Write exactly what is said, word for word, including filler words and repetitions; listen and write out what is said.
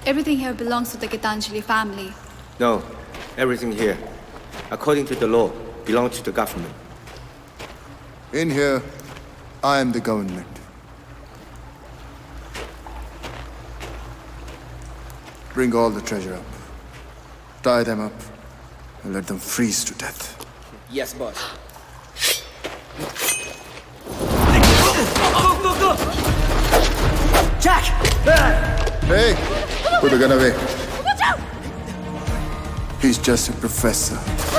Everything here belongs to the Gitanjali family. No, everything here, according to the law, belongs to the government. In here, I am the government. Bring all the treasure up. Tie them up, and let them freeze to death. Yes, boss. Go, go, go! Jack! Hey! Put the gun away. Watch out! He's just a professor.